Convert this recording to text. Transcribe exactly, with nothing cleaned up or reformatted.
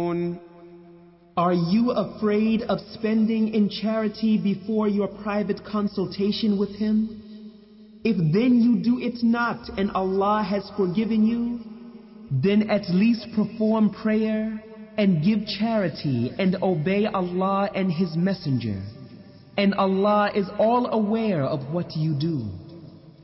Are you afraid of spending in charity before your private consultation with Him? If then you do it not and Allah has forgiven you, then at least perform prayer and give charity and obey Allah and His Messenger. And Allah is all aware of what you do.